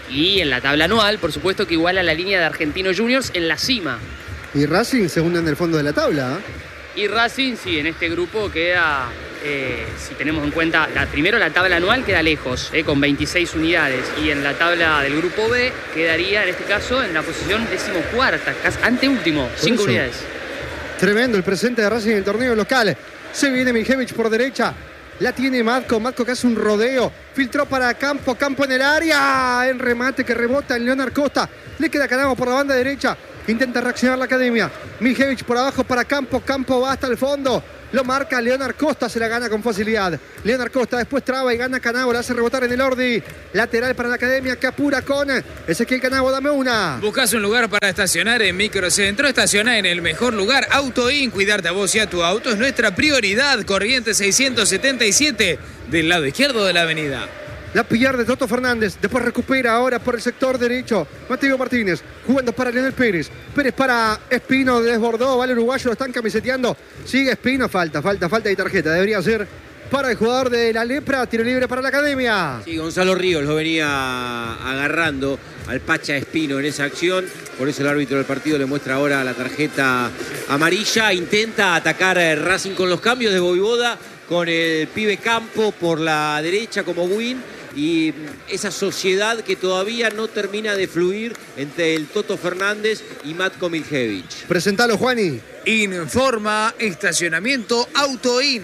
Y en la tabla anual, por supuesto que iguala la línea de Argentinos Juniors en la cima. Y Racing se hunde en el fondo de la tabla. Y Racing, sí, en este grupo queda, eh, si tenemos en cuenta, la, primero la tabla anual queda lejos, eh, con veintiséis unidades. Y en la tabla del grupo B quedaría, en este caso, en la posición decimocuarta, casi anteúltimo, cinco unidades. Tremendo el presente de Racing en el torneo local. Se viene Mijevich por derecha. La tiene Matko, Matko que hace un rodeo, filtró para Campo, Campo en el área, en remate que rebota en Leonard Costa, le queda Canamo por la banda derecha, intenta reaccionar la academia, Mijevich por abajo para Campo, Campo va hasta el fondo, lo marca Leonard Costa, se la gana con facilidad, Leonard Costa después traba y gana Canavo, la hace rebotar en el Ordi, lateral para la academia que apura con Ezequiel Canavo, dame una. Buscas un lugar para estacionar en Microcentro, estaciona en el mejor lugar, AutoIn, cuidarte a vos y a tu auto es nuestra prioridad, Corrientes seiscientos setenta y siete, del lado izquierdo de la avenida. La pierde Toto Fernández, después recupera ahora por el sector derecho Mateo Martínez, jugando para Leonel Pérez, Pérez para Espino, desbordó, vale uruguayo, lo están camiseteando, sigue Espino, falta, falta, falta y tarjeta, debería ser para el jugador de la lepra, tiro libre para la academia. Sí, Gonzalo Ríos lo venía agarrando al Pacha Espino en esa acción, por eso el árbitro del partido le muestra ahora la tarjeta amarilla, intenta atacar a Racing con los cambios de Voivoda, con el pibe Campo por la derecha como win, y esa sociedad que todavía no termina de fluir entre el Toto Fernández y Matko Mijevich. Presentalo, Juani. Informa estacionamiento AutoIn.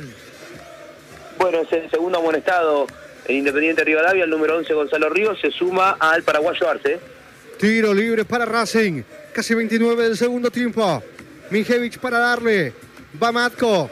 Bueno, es el segundo amonestado en Independiente Rivadavia, el número once Gonzalo Ríos, se suma al paraguayo Arce. Tiro libre para Racing, casi veintinueve del segundo tiempo. Mijevich para darle, va Matko.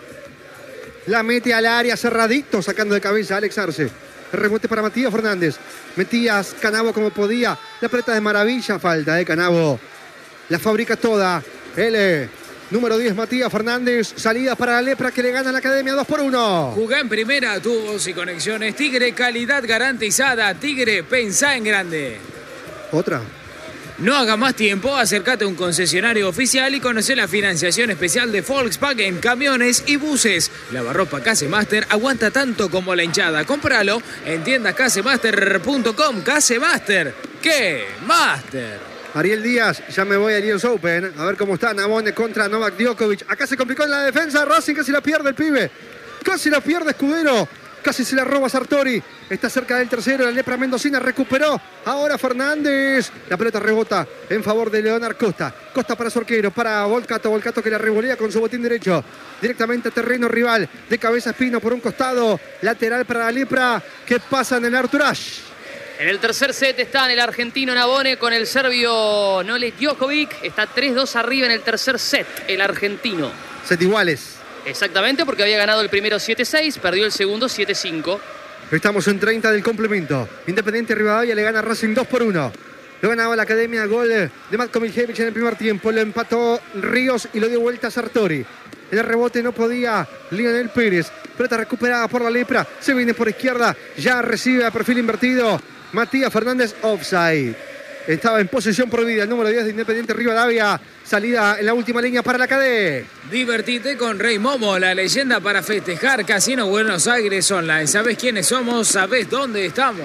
La mete al área cerradito, sacando de cabeza a Alex Arce. El rebote para Matías Fernández. Metías Canavo como podía. La pelota de maravilla, falta de Canavo. La fabrica toda. L. Número diez, Matías Fernández. Salida para la lepra que le gana a la academia dos por uno. Jugá en primera, tubos y conexiones. Tigre, calidad garantizada. Tigre, pensá en grande. Otra. No haga más tiempo, acércate a un concesionario oficial y conoce la financiación especial de Volkswagen, camiones y buses. Lavarropa Casemaster aguanta tanto como la hinchada. Cómpralo en tiendas casemaster punto com. Casemaster, ¿qué? Master. Ariel Díaz, ya me voy al U S Open. A ver cómo está Nabone contra Novak Djokovic. Acá se complicó en la defensa. Racing casi la pierde el pibe. Casi la pierde Escudero. Casi se la roba Sartori. Está cerca del tercero. La lepra mendocina recuperó. Ahora Fernández. La pelota rebota en favor de Leonard Costa. Costa para su arquero. Para Volcato. Volcato que la revolea con su botín derecho. Directamente a terreno rival. De cabeza Espino por un costado. Lateral para la lepra. Que pasa en el Arturage. En el tercer set están el argentino Nabone con el serbio Nole Djokovic. Está tres dos arriba en el tercer set, el argentino. Set iguales. Exactamente, porque había ganado el primero siete seis, perdió el segundo siete cinco. Estamos en treinta del complemento. Independiente Rivadavia le gana a Racing dos por uno. Lo ganaba la Academia, gol de Matko Miljevic en el primer tiempo. Lo empató Ríos y lo dio vuelta a Sartori. En el rebote no podía Lionel Pérez. Pelota recuperada por la Lepra. Se viene por izquierda. Ya recibe a perfil invertido Matías Fernández, offside. Estaba en posesión prohibida el número diez de Independiente Rivadavia. Salida en la última línea para la Cadé. Divertite con Rey Momo, la leyenda para festejar. Casino Buenos Aires Online. ¿Sabés quiénes somos? ¿Sabés dónde estamos?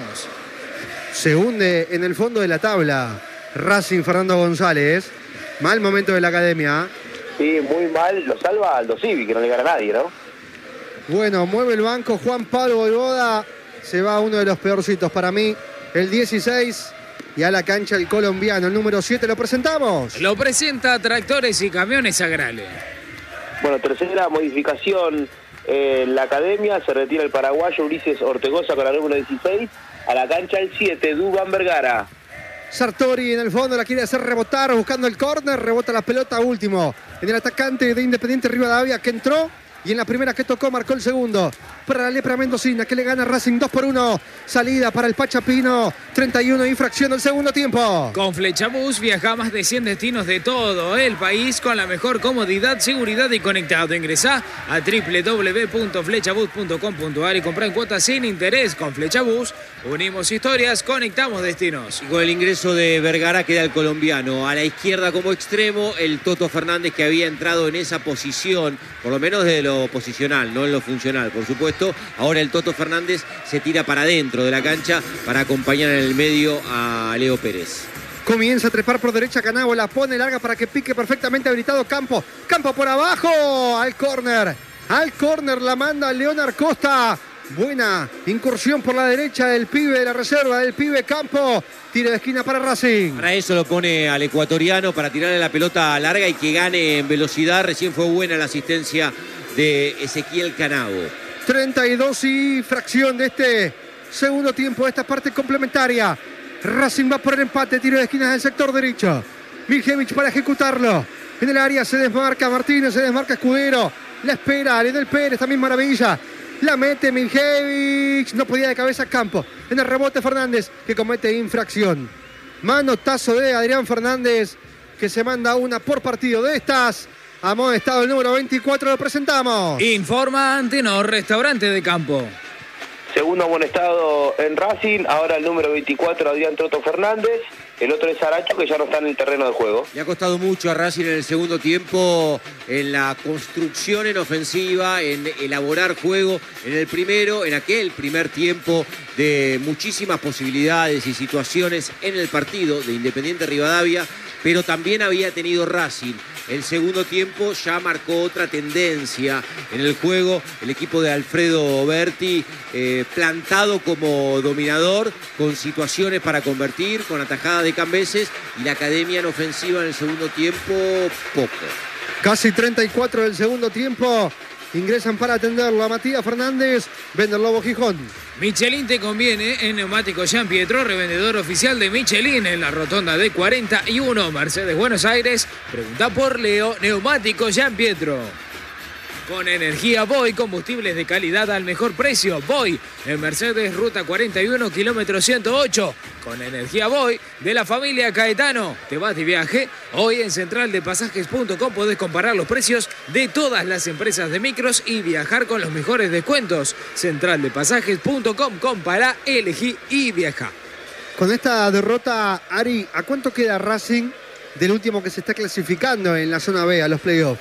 Se hunde en el fondo de la tabla Racing Fernando González. Mal momento de la Academia. Sí, muy mal. Lo salva Aldo Civi, que no le gana a nadie, ¿no? Bueno, mueve el banco Juan Pablo Voivoda. Se va uno de los peorcitos para mí. El dieciséis. Y a la cancha el colombiano, el número siete, ¿lo presentamos? Lo presenta Tractores y Camiones Agrale. Bueno, tercera modificación en la Academia. Se retira el paraguayo Ulises Ortegoza con la número dieciséis. A la cancha el siete, Dubán Vergara. Sartori en el fondo la quiere hacer rebotar, buscando el córner. Rebota la pelota último en el atacante de Independiente Rivadavia, que entró. Y en la primera que tocó marcó el segundo. Para la Lepra Mendocina, que le gana Racing dos por uno. Salida para el Pachapino. treinta y uno y fracción del segundo tiempo. Con Flechabús viaja a más de cien destinos de todo el país con la mejor comodidad, seguridad y conectado. Ingresá a doble u doble u doble u punto flechabús punto com punto a r y comprá en cuotas sin interés. Con Flechabús unimos historias, conectamos destinos. Y con el ingreso de Vergara queda el colombiano. A la izquierda como extremo, el Toto Fernández, que había entrado en esa posición, por lo menos de lo posicional, no en lo funcional, por supuesto. Ahora el Toto Fernández se tira para adentro de la cancha para acompañar en el medio a Leo Pérez. Comienza a trepar por derecha Canavo, la pone larga para que pique perfectamente habilitado Campo. Campo por abajo, al córner. Al córner la manda Leonard Costa. Buena incursión por la derecha del pibe de la reserva, del pibe Campo. Tiro de esquina para Racing. Para eso lo pone al ecuatoriano, para tirarle la pelota larga y que gane en velocidad. Recién fue buena la asistencia de Ezequiel Canavo. treinta y dos y fracción de este segundo tiempo, de esta parte complementaria. Racing va por el empate, tiro de esquina del sector derecho. Miljevic para ejecutarlo. En el área se desmarca Martínez, se desmarca Escudero. La espera Lionel Pérez, también maravilla. La mete Miljevic, no podía de cabeza Campo. En el rebote Fernández, que comete infracción. Manotazo de Adrián Fernández, que se manda una por partido de estas. Amonestado el número veinticuatro, lo presentamos. Informa Antenor, restaurante de campo. Segundo amonestado en Racing, ahora el número veinticuatro, Adrián Toto Fernández. El otro es Aracho, que ya no está en el terreno de juego. Le ha costado mucho a Racing en el segundo tiempo en la construcción en ofensiva, en elaborar juego. En el primero, en aquel primer tiempo de muchísimas posibilidades y situaciones en el partido de Independiente Rivadavia, pero también había tenido Racing. El segundo tiempo ya marcó otra tendencia en el juego. El equipo de Alfredo Berti eh, plantado como dominador, con situaciones para convertir, con atajadas de Cambeses, y la Academia en ofensiva en el segundo tiempo, poco. Casi treinta y cuatro del segundo tiempo. Ingresan para atenderlo a Matías Fernández, Vender Lobo Gijón. Michelin te conviene en Neumáticos Jean Pietro, revendedor oficial de Michelin en la rotonda de cuarenta y uno, Mercedes, Buenos Aires. Pregunta por Leo, Neumáticos Jean Pietro. Con energía Boy, combustibles de calidad al mejor precio. Boy, en Mercedes, ruta cuarenta y uno, kilómetro ciento ocho. Con energía Boy, de la familia Caetano. ¿Te vas de viaje? Hoy en central de pasajes punto com podés comparar los precios de todas las empresas de micros y viajar con los mejores descuentos. central de pasajes punto com, compará, elegí y viaja. Con esta derrota, Ari, ¿a cuánto queda Racing del último que se está clasificando en la zona B a los playoffs?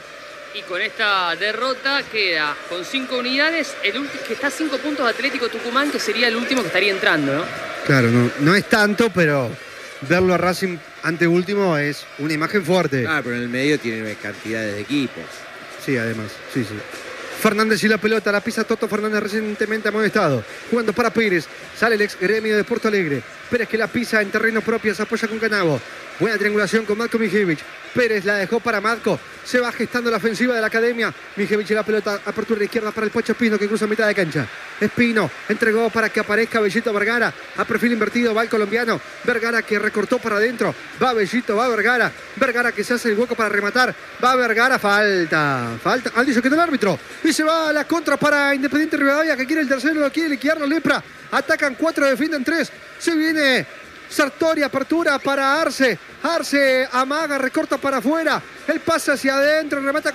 Y con esta derrota queda con cinco unidades, el último que está a cinco puntos Atlético Tucumán, que sería el último que estaría entrando, ¿no? Claro, no, no es tanto, pero verlo a Racing ante último es una imagen fuerte. Ah, pero en el medio tiene cantidades de equipos. Sí, además, sí, sí. Fernández y la pelota, la pisa Toto Fernández, recientemente amonestado. Jugando para Pérez, sale el ex gremio de Porto Alegre. Pérez que la pisa en terreno propio, se apoya con Canavo. Buena triangulación con Matko Mijevic. Pérez la dejó para Matko. Se va gestando la ofensiva de la academia. Mijevic y la pelota. Apertura de izquierda para el Pocho Espino que cruza mitad de cancha. Espino entregó para que aparezca Bellito Vergara. A perfil invertido va el colombiano. Vergara que recortó para adentro. Va Bellito, va Vergara. Vergara que se hace el hueco para rematar. Va Vergara, falta. Falta. Ah, dice que no el árbitro. Y se va a la contra para Independiente Rivadavia que quiere el tercero, lo quiere liquidar la Lepra. Atacan cuatro, defienden tres. Se viene Sartori, apertura para Arce. Arce amaga, recorta para afuera. El pase hacia adentro, remata a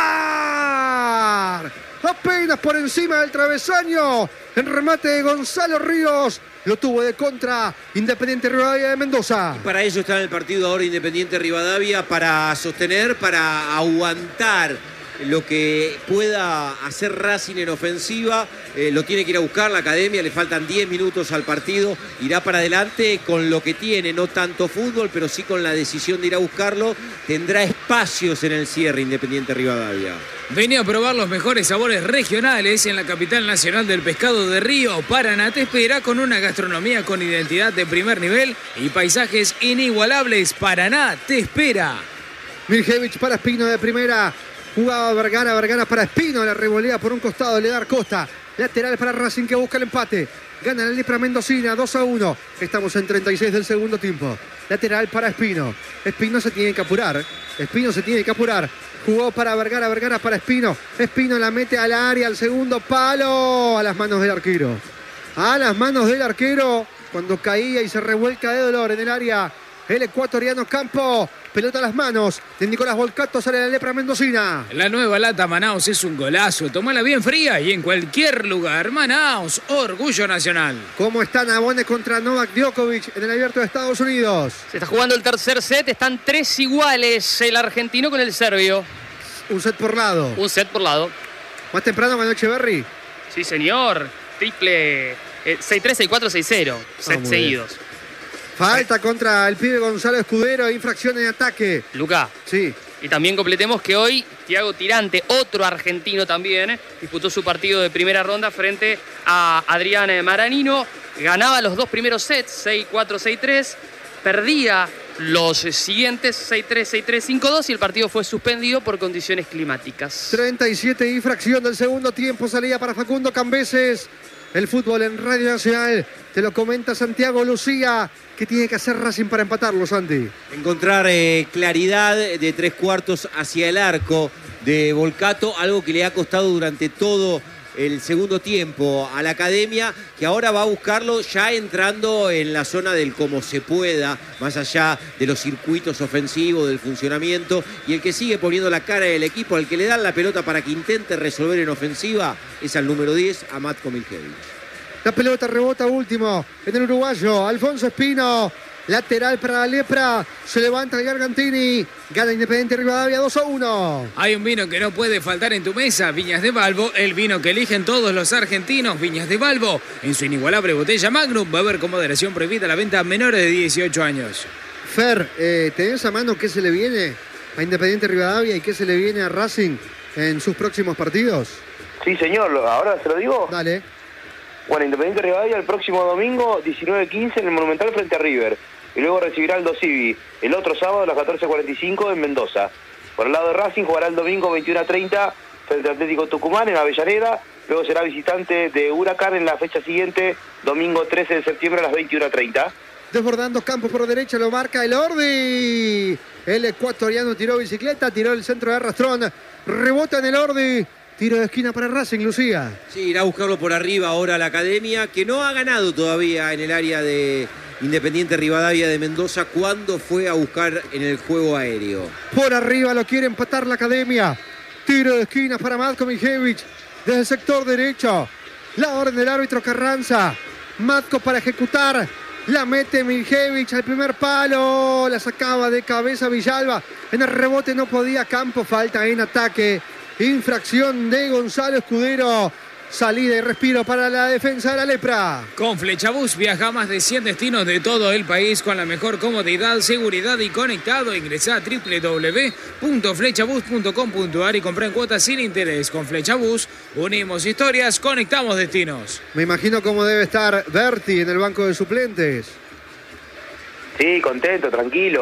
colocar. Apenas por encima del travesaño. El remate de Gonzalo Ríos. Lo tuvo de contra Independiente Rivadavia de Mendoza. Y para ello está en el partido ahora Independiente Rivadavia, para sostener, para aguantar lo que pueda hacer Racing en ofensiva. Eh, lo tiene que ir a buscar la academia, le faltan diez minutos al partido, irá para adelante con lo que tiene, no tanto fútbol, pero sí con la decisión de ir a buscarlo. Tendrá espacios en el cierre Independiente Rivadavia. Venía a probar los mejores sabores regionales en la capital nacional del pescado de Río. Paraná te espera con una gastronomía con identidad de primer nivel y paisajes inigualables. Paraná te espera. Mijevic para Espino de primera. Jugaba Vergara, Vergara para Espino, la revolea por un costado, le da Costa. Lateral para Racing que busca el empate. Gana la Lepra Mendocina, dos a uno. Estamos en treinta y seis del segundo tiempo. Lateral para Espino. Espino se tiene que apurar. Espino se tiene que apurar. Jugó para Vergara, Vergara para Espino. Espino la mete al área, al segundo palo. A las manos del arquero. A las manos del arquero. Cuando caía y se revuelca de dolor en el área. El ecuatoriano Campo. Pelota a las manos de Nicolás Volcato, sale la Lepra Mendocina. La nueva lata Manaus es un golazo. Tomala bien fría y en cualquier lugar. Manaus, orgullo nacional. ¿Cómo está Nabone contra Novak Djokovic en el Abierto de Estados Unidos? Se está jugando el tercer set. Están tres iguales. El argentino con el serbio. Un set por lado. Un set por lado. Más temprano ganó Echeverry. Sí, señor. Triple eh, seis tres, seis cuatro, seis cero. Set Ah, seguidos. Bien. Falta contra el pibe Gonzalo Escudero, infracción en ataque. Luca. Sí. Y también completemos que hoy Thiago Tirante, otro argentino también, disputó su partido de primera ronda frente a Adrián Maranino. Ganaba los dos primeros sets, seis cuatro, seis tres. Perdía los siguientes, seis tres, seis tres, cinco dos. Y el partido fue suspendido por condiciones climáticas. treinta y siete y fracción del segundo tiempo. Salía para Facundo Cambeses. El fútbol en Radio Nacional. Te lo comenta Santiago Lucía. ¿Qué tiene que hacer Racing para empatarlo, Santi? Encontrar eh, claridad de tres cuartos hacia el arco de Volcato, algo que le ha costado durante todo el segundo tiempo a la academia, que ahora va a buscarlo ya entrando en la zona del cómo se pueda, más allá de los circuitos ofensivos, del funcionamiento, y el que sigue poniendo la cara del equipo, al que le dan la pelota para que intente resolver en ofensiva, es al número diez, a Matko Mijevic. La pelota rebota último en el uruguayo. Alfonso Espino. Lateral para la Lepra. Se levanta el Gargantini. Gana Independiente Rivadavia dos a uno. Hay un vino que no puede faltar en tu mesa. Viñas de Balbo. El vino que eligen todos los argentinos. Viñas de Balbo. En su inigualable botella Magnum. Va a haber con moderación prohibida la venta a menores de dieciocho años. Fer, eh, ¿tenés a mano qué se le viene a Independiente Rivadavia y qué se le viene a Racing en sus próximos partidos? Sí, señor. ¿Ahora se lo digo? Dale. Bueno, Independiente Rivadavia el próximo domingo, diecinueve quince, en el Monumental frente a River. Y luego recibirá el Dosivi el otro sábado a las catorce cuarenta y cinco en Mendoza. Por el lado de Racing jugará el domingo veintiuno a treinta frente al Atlético Tucumán en Avellaneda. Luego será visitante de Huracán en la fecha siguiente, domingo trece de septiembre a las veintiuno a treinta. Desbordando Campos por derecha, lo marca el Ordi. El ecuatoriano tiró bicicleta, tiró el centro de arrastrón. Rebota en el Ordi. Tiro de esquina para Racing, Lucía. Sí, irá a buscarlo por arriba ahora la academia, que no ha ganado todavía en el área de Independiente Rivadavia de Mendoza cuando fue a buscar en el juego aéreo. Por arriba lo quiere empatar la academia. Tiro de esquina para Matko Mijevic desde el sector derecho. La orden del árbitro Carranza. Matko para ejecutar. La mete Mijevic al primer palo. La sacaba de cabeza Villalba. En el rebote no podía Campo. Falta en ataque. Infracción de Gonzalo Escudero. Salida y respiro para la defensa de la Lepra. Con Flechabús viaja a más de cien destinos de todo el país con la mejor comodidad, seguridad y conectado. Ingresá a doble u doble u doble u punto flechabús punto com punto a r y comprá en cuotas sin interés. Con Flechabús unimos historias, conectamos destinos. Me imagino cómo debe estar Berti en el banco de suplentes. Sí, contento, tranquilo.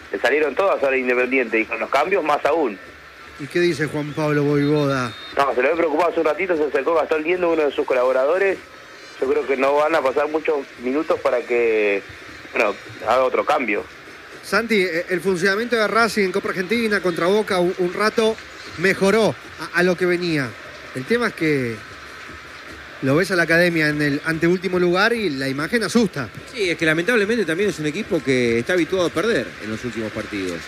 le salieron todas ahora a Independiente y con los cambios más aún. ¿Y qué dice Juan Pablo Voivoda? No, se lo había preocupado hace un ratito, se acercó Gastón Liendo, uno de sus colaboradores. Yo creo que no van a pasar muchos minutos para que, bueno, haga otro cambio. Santi, el funcionamiento de Racing en Copa Argentina contra Boca un, un rato mejoró a, a lo que venía. El tema es que lo ves a la Academia en el anteúltimo lugar y la imagen asusta. Sí, es que lamentablemente también es un equipo que está habituado a perder en los últimos partidos.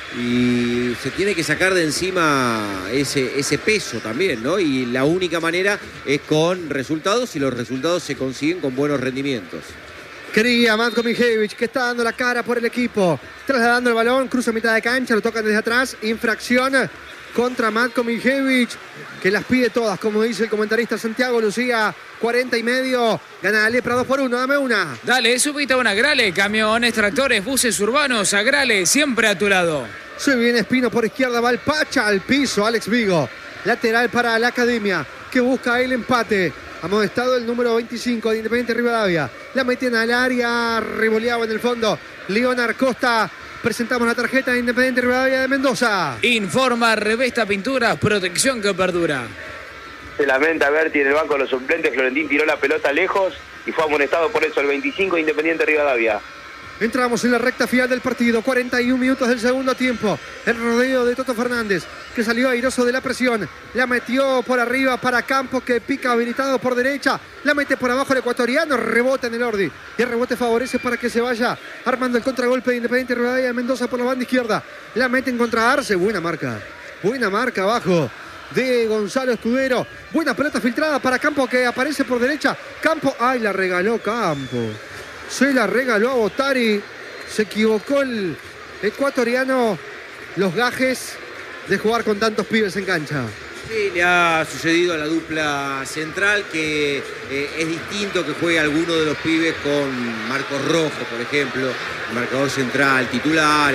Y se tiene que sacar de encima ese, ese peso también, ¿no? Y la única manera es con resultados y los resultados se consiguen con buenos rendimientos. Quería Matko Mijevic, que está dando la cara por el equipo. Trasladando el balón, cruza mitad de cancha, lo tocan desde atrás. Infracción contra Matko Mijevic, que las pide todas, como dice el comentarista Santiago Lucía. cuarenta y medio, gana la Lepra dos por uno, dame una. Dale, subite a una Grale, camiones, tractores, buses urbanos, a Grale, siempre a tu lado. Se viene Espino por izquierda, va el Pacha al piso, Alex Vigo. Lateral para la Academia, que busca el empate. Amonestado el número veinticinco de Independiente Rivadavia. La meten al área, revoleado en el fondo. Leonard Costa. Presentamos la tarjeta de Independiente Rivadavia de Mendoza. Informa Revesta Pinturas, protección que perdura. Se lamenta Berti en el banco de los suplentes. Florentín tiró la pelota lejos y fue amonestado por eso el veinticinco de Independiente Rivadavia. Entramos en la recta final del partido, cuarenta y un minutos del segundo tiempo. El rodeo de Toto Fernández, que salió airoso de la presión. La metió por arriba para Campos, que pica habilitado por derecha. La mete por abajo el ecuatoriano, rebota en el Ordi. Y el rebote favorece para que se vaya armando el contragolpe de Independiente Rivadavia de Mendoza por la banda izquierda. La meten contra Arce, buena marca. Buena marca abajo de Gonzalo Escudero. Buena pelota filtrada para Campos, que aparece por derecha. Campos, ay, la regaló Campos. Se la regaló a Botari. Se equivocó el ecuatoriano. Los gajes de jugar con tantos pibes en cancha. Sí, le ha sucedido a la dupla central que eh, es distinto que juegue alguno de los pibes con Marcos Rojo, por ejemplo, marcador central, titular.